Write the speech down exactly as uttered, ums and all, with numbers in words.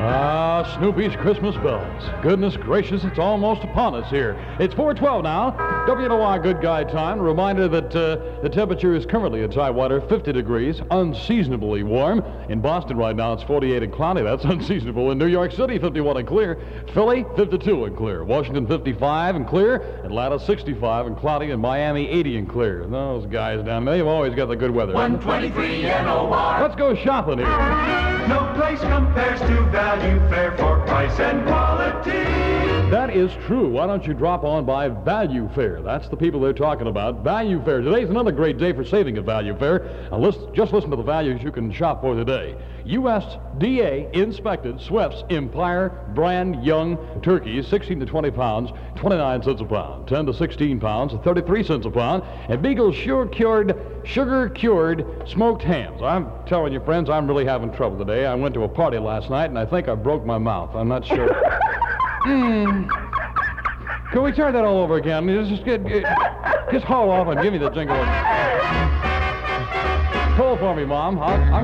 Ah, Snoopy's Christmas bells. Goodness gracious, it's almost upon us here. It's four twelve now. W N O R Good Guy time. A reminder that uh, the temperature is currently at Tidewater, fifty degrees, unseasonably warm. In Boston right now, it's forty-eight and cloudy. That's unseasonable. In New York City, fifty-one and clear. Philly, fifty-two and clear. Washington, fifty-five and clear. Atlanta, sixty-five and cloudy. And Miami, eighty and clear. Those guys down there, they've always got the good weather. one twenty-three N O R. Let's go shopping here. No place compares to Value Fair for price and quality. That is true. Why don't you drop on by Value Fair? That's the people they're talking about. Value Fair. Today's another great day for saving at Value Fair. Now, list, just listen to the values you can shop for today. U S D A inspected Swift's Empire brand young turkeys, sixteen to twenty pounds, twenty-nine cents a pound. ten to sixteen pounds, thirty-three cents a pound. And Beagle sure cured, sugar cured smoked hams. I'm telling you, friends, I'm really having trouble today. I went to a party last night and I think I broke my mouth. I'm not sure. mm. Can we try that all over again? Just, get, get, just haul off and give me the jingle. Pull for me, Mom. I'll, I'll